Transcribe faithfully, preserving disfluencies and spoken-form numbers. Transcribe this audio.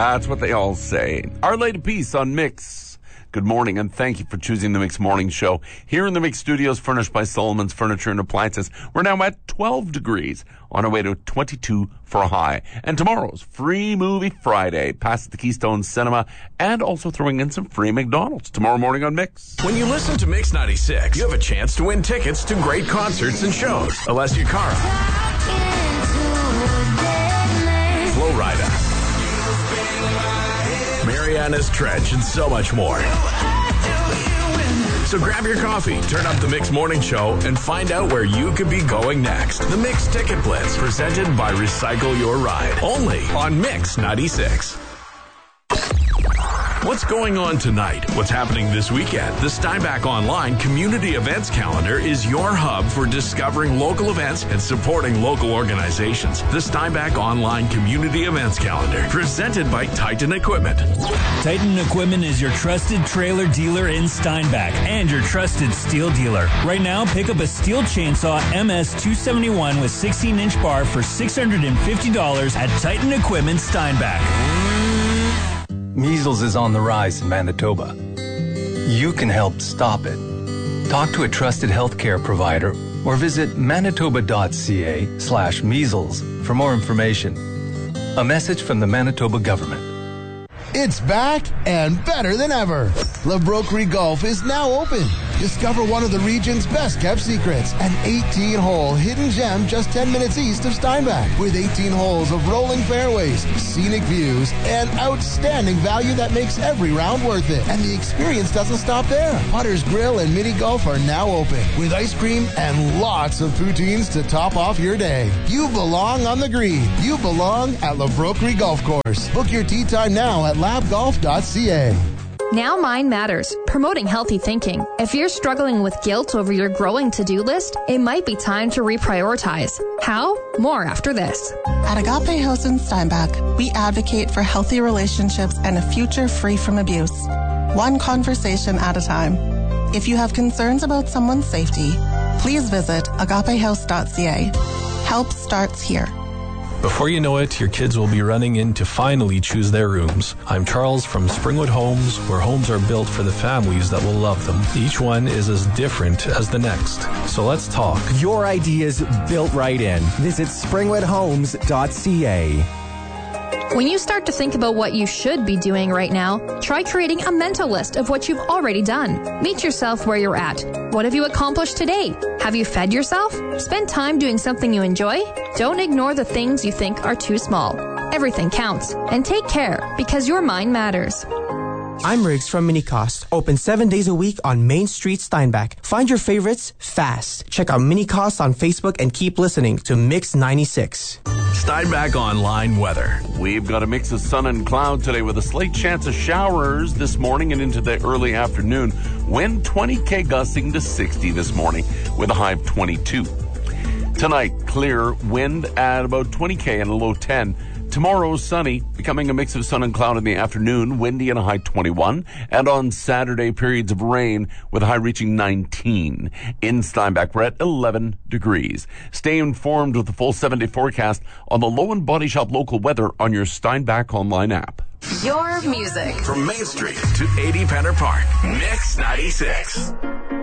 That's what they all say. Our Lady Peace on Mix. Good morning, and thank you for choosing the Mix Morning Show. Here in the Mix Studios, furnished by Solomon's Furniture and Appliances, we're now at twelve degrees, on our way to twenty-two for a high. And tomorrow's Free Movie Friday, past the Keystone Cinema, and also throwing in some free McDonald's tomorrow morning on Mix. When you listen to Mix ninety-six, you have a chance to win tickets to great concerts and shows. Alessia Cara, Flo Rida, Mariana's Trench, and so much more. So grab your coffee, turn up the Mix Morning Show, and find out where you could be going next. The Mix Ticket Blitz, presented by Recycle Your Ride. Only on Mix ninety-six. What's going on tonight? What's happening this weekend? The Steinbach Online Community Events Calendar is your hub for discovering local events and supporting local organizations. The Steinbach Online Community Events Calendar, presented by Titan Equipment. Titan Equipment is your trusted trailer dealer in Steinbach and your trusted steel dealer. Right now, pick up a steel chainsaw M S two seventy-one with sixteen inch bar for six hundred fifty dollars at Titan Equipment Steinbach. Measles is on the rise in Manitoba. You can help stop it. Talk to a trusted healthcare provider or visit manitoba.ca slash measles for more information. A message from the Manitoba government. It's back and better than ever. La Broquerie Golf is now open. Discover one of the region's best kept secrets. An eighteen hole hidden gem just ten minutes east of Steinbach with eighteen holes of rolling fairways, scenic views, and outstanding value that makes every round worth it. And the experience doesn't stop there. Putter's Grill and Mini Golf are now open with ice cream and lots of poutines to top off your day. You belong on the green. You belong at La Broquerie Golf Course. Book your tee time now at lab golf dot c a. Now Mind Matters, promoting healthy thinking. If you're struggling with guilt over your growing to-do list, it might be time to reprioritize. How? More after this. At Agape House in Steinbach, we advocate for healthy relationships and a future free from abuse. One conversation at a time. If you have concerns about someone's safety, please visit agape house dot c a. Help starts here. Before you know it, your kids will be running in to finally choose their rooms. I'm Charles from Springwood Homes, where homes are built for the families that will love them. Each one is as different as the next. So let's talk. Your ideas built right in. Visit springwood homes dot c a. When you start to think about what you should be doing right now, try creating a mental list of what you've already done. Meet yourself where you're at. What have you accomplished today? Have you fed yourself? Spend time doing something you enjoy? Don't ignore the things you think are too small. Everything counts. And take care, because your mind matters. I'm Riggs from Minicost. Open seven days a week on Main Street, Steinbach. Find your favorites fast. Check out Minicost on Facebook and keep listening to Mix ninety-six. Steinbach Online weather. We've got a mix of sun and cloud today with a slight chance of showers this morning and into the early afternoon. Wind twenty K gusting to sixty this morning with a high of twenty-two. Tonight, clear, wind at about twenty K and a low ten. Tomorrow, sunny, becoming a mix of sun and cloud in the afternoon, windy and a high twenty-one. And on Saturday, periods of rain with a high reaching nineteen. In Steinbach, we're at eleven degrees. Stay informed with the full seven-day forecast on the Low and Body Shop local weather on your Steinbach Online app. Your music. From Main Street to eighty Penner Park, Mix ninety-six.